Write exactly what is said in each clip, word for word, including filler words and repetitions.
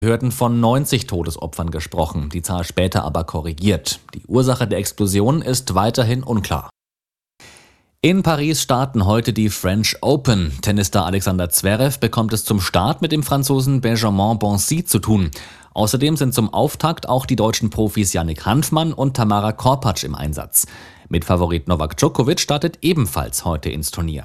Behörden von neunzig Todesopfern gesprochen, die Zahl später aber korrigiert. Die Ursache der Explosion ist weiterhin unklar. In Paris starten heute die French Open. Tennisstar Alexander Zverev bekommt es zum Start mit dem Franzosen Benjamin Bonzi zu tun. Außerdem sind zum Auftakt auch die deutschen Profis Yannick Hanfmann und Tamara Korpatsch im Einsatz. Mitfavorit Novak Djokovic startet ebenfalls heute ins Turnier.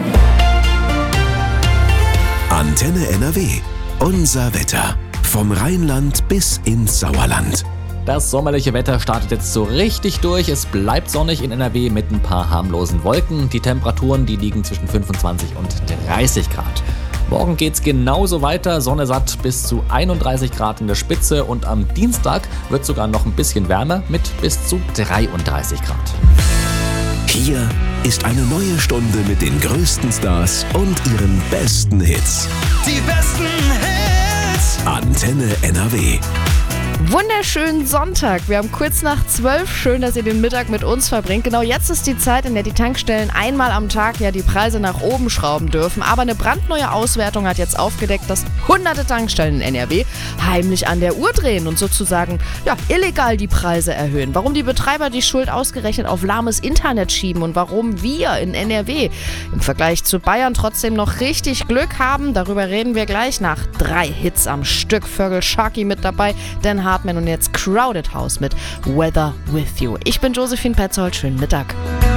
Antenne N R W. Unser Wetter. Vom Rheinland bis ins Sauerland. Das sommerliche Wetter startet jetzt so richtig durch. Es bleibt sonnig in N R W mit ein paar harmlosen Wolken. Die Temperaturen, die liegen zwischen fünfundzwanzig und dreißig Grad. Morgen geht's genauso weiter, Sonne satt bis zu einunddreißig Grad in der Spitze und am Dienstag wird sogar noch ein bisschen wärmer mit bis zu dreiunddreißig Grad. Hier ist eine neue Stunde mit den größten Stars und ihren besten Hits. Die besten Hits! Antenne N R W. Wunderschönen Sonntag. Wir haben kurz nach zwölf. Schön, dass ihr den Mittag mit uns verbringt. Genau jetzt ist die Zeit, in der die Tankstellen einmal am Tag ja die Preise nach oben schrauben dürfen. Aber eine brandneue Auswertung hat jetzt aufgedeckt, dass hunderte Tankstellen in N R W heimlich an der Uhr drehen und sozusagen ja, illegal die Preise erhöhen. Warum die Betreiber die Schuld ausgerechnet auf lahmes Internet schieben und warum wir in N R W im Vergleich zu Bayern trotzdem noch richtig Glück haben, darüber reden wir gleich nach drei Hits am Stück. Fergal Sharkey mit dabei, Dan Hartman und jetzt Crowded House mit Weather With You. Ich bin Josephine Petzold, schönen Mittag.